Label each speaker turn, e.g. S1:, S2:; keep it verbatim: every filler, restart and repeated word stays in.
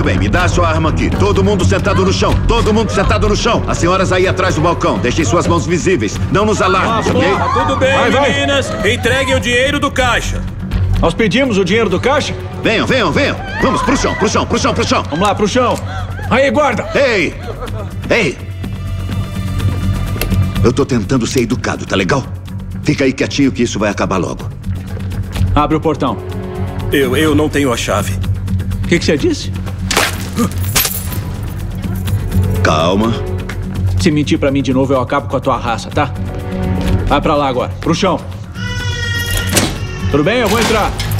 S1: Muito bem, me dá a sua arma aqui. Todo mundo sentado no chão. Todo mundo sentado no chão. As senhoras aí atrás do balcão. Deixem suas mãos visíveis. Não nos alarmem,
S2: Ah,
S1: ok?
S2: tá tudo bem,
S3: Vai, vai.
S2: meninas. Entreguem o dinheiro do caixa.
S3: Nós pedimos o dinheiro do caixa?
S1: Venham, venham, venham. Vamos pro chão, pro chão, pro chão, pro chão.
S3: Vamos lá, pro chão. Aí, guarda.
S1: Ei! Ei! Eu tô tentando ser educado, tá legal? Fica aí quietinho que isso vai acabar logo.
S3: Abre o portão.
S2: Eu, eu não tenho a chave.
S3: O que, que você disse?
S1: Calma.
S3: Se mentir pra mim de novo, eu acabo com a tua raça, tá? Vai pra lá agora, pro chão. Tudo bem? Eu vou entrar.